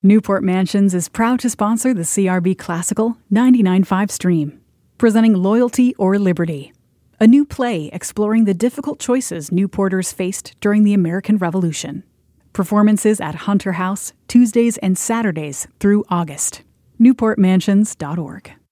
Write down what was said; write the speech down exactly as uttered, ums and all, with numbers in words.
Newport Mansions is proud to sponsor the C R B Classical ninety-nine point five stream, presenting Loyalty or Liberty, a new play exploring the difficult choices Newporters faced during the American Revolution. Performances at Hunter House, Tuesdays and Saturdays through August. newport mansions dot org